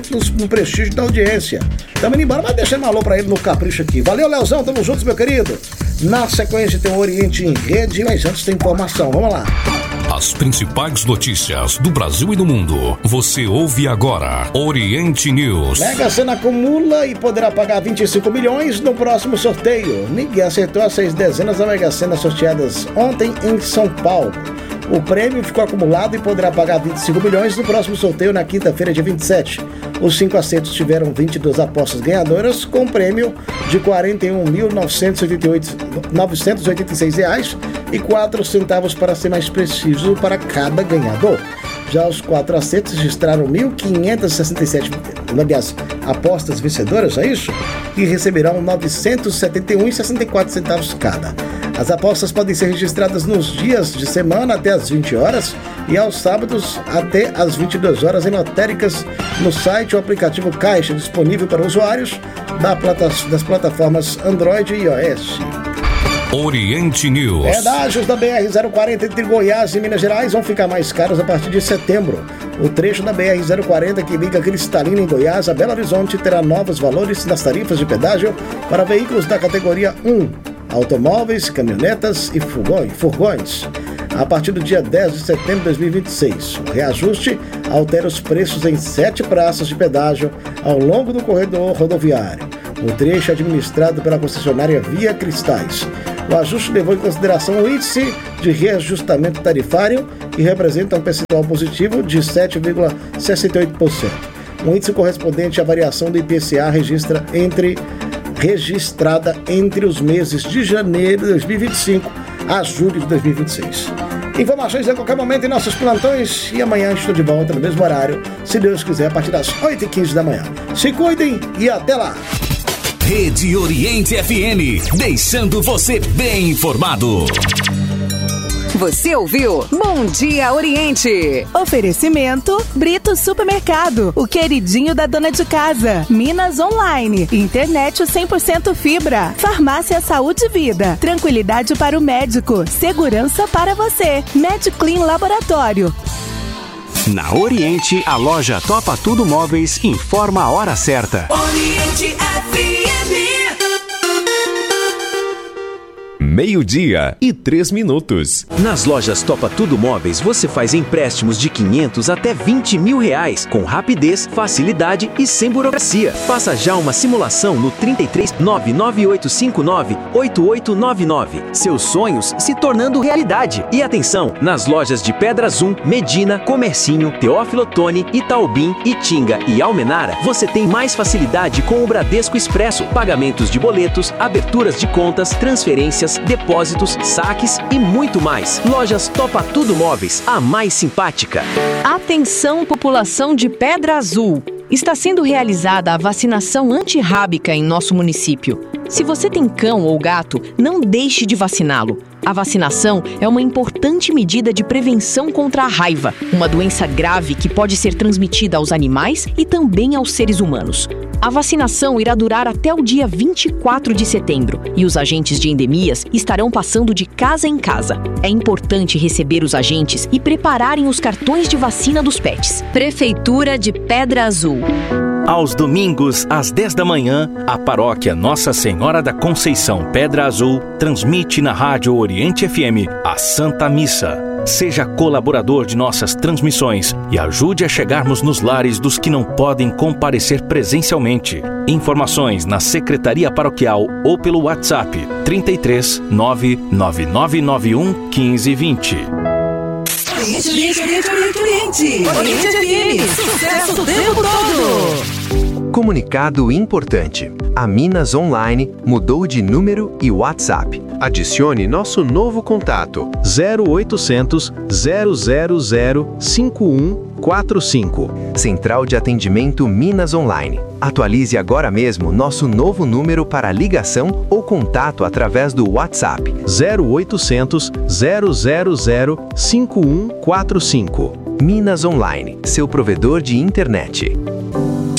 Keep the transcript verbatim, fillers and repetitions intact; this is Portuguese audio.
no prestígio da audiência. Tamo indo embora, mas deixando um alô pra ele no capricho aqui. Valeu, Leozão, tamo juntos, meu querido. Na sequência tem o Oriente em Rede, mas antes tem informação, vamos lá. As principais notícias do Brasil e do mundo. Você ouve agora Oriente News. Mega Sena acumula e poderá pagar vinte e cinco milhões no próximo sorteio. Ninguém acertou as seis dezenas da Mega Sena sorteadas ontem em São Paulo. O prêmio ficou acumulado e poderá pagar vinte e cinco milhões no próximo sorteio na quinta-feira, dia vinte e sete. Os cinco acertos tiveram vinte e duas apostas ganhadoras, com prêmio de quarenta e um mil novecentos e oitenta e seis reais e quatro centavos para ser mais preciso para cada ganhador. Já os quatro acertos registraram mil quinhentos e sessenta e sete, aliás, apostas vencedoras, é isso? E receberão novecentos e setenta e um reais e sessenta e quatro centavos cada. As apostas podem ser registradas nos dias de semana até às vinte horas e aos sábados até às vinte e duas horas em lotéricas no site ou aplicativo Caixa, disponível para usuários da plata, das plataformas Android e iOS. Oriente News. Pedágios da B R zero quarenta entre Goiás e Minas Gerais vão ficar mais caros a partir de setembro. O trecho da B R zero quarenta que liga Cristalina em Goiás a Belo Horizonte terá novos valores nas tarifas de pedágio para veículos da categoria um, automóveis, caminhonetas e furgões. A partir do dia dez de setembro de dois mil e vinte e seis, o reajuste altera os preços em sete praças de pedágio ao longo do corredor rodoviário. O trecho é administrado pela concessionária Via Cristais. O ajuste levou em consideração o índice de reajustamento tarifário, que representa um percentual positivo de sete vírgula sessenta e oito por cento. O índice correspondente à variação do I P C A registra entre, registrada entre os meses de janeiro de dois mil e vinte e cinco a julho de dois mil e vinte e seis. Informações a qualquer momento em nossos plantões e amanhã estou de volta no mesmo horário, se Deus quiser, a partir das oito e quinze da manhã. Se cuidem e até lá! Rede Oriente F M, deixando você bem informado. Você ouviu Bom Dia Oriente. Oferecimento Brito Supermercado, o queridinho da dona de casa. Minas Online, internet cem por cento fibra. Farmácia Saúde e Vida, tranquilidade para o médico, segurança para você. MedClean Laboratório. Na Oriente, a loja Topa Tudo Móveis informa a hora certa. Oriente F M. Meio-dia e três minutos. Nas lojas Topa Tudo Móveis, você faz empréstimos de quinhentos até vinte mil reais, com rapidez, facilidade e sem burocracia. Faça já uma simulação no trinta e três, nove nove oito cinco nove, oito oito nove nove. Seus sonhos se tornando realidade. E atenção, nas lojas de Pedra Zoom, Medina, Comercinho, Teófilo Otoni, Itaubim, Itinga e Almenara, você tem mais facilidade com o Bradesco Expresso. Pagamentos de boletos, aberturas de contas, transferências, depósitos, saques e muito mais. Lojas Topa Tudo Móveis, a mais simpática. Atenção, população de Pedra Azul. Está sendo realizada a vacinação antirrábica em nosso município. Se você tem cão ou gato, não deixe de vaciná-lo. A vacinação é uma importante medida de prevenção contra a raiva, uma doença grave que pode ser transmitida aos animais e também aos seres humanos. A vacinação irá durar até o dia vinte e quatro de setembro e os agentes de endemias estarão passando de casa em casa. É importante receber os agentes e prepararem os cartões de vacina dos pets. Prefeitura de Pedra Azul. Aos domingos, às dez da manhã, a paróquia Nossa Senhora da Conceição Pedra Azul transmite na Rádio Oriente F M a Santa Missa. Seja colaborador de nossas transmissões e ajude a chegarmos nos lares dos que não podem comparecer presencialmente. Informações na Secretaria Paroquial ou pelo WhatsApp trinta e três, nove nove nove nove um, quinze, vinte. Oriente, Oriente, Oriente, Oriente, Oriente. Oriente F M, sucesso o tempo todo. Comunicado importante. A Minas Online mudou de número e WhatsApp. Adicione nosso novo contato zero oitocentos, zero zero zero, cinco um quatro cinco. Central de Atendimento Minas Online. Atualize agora mesmo nosso novo número para ligação ou contato através do WhatsApp zero oitocentos, zero zero zero, cinco um quatro cinco. Minas Online, seu provedor de internet.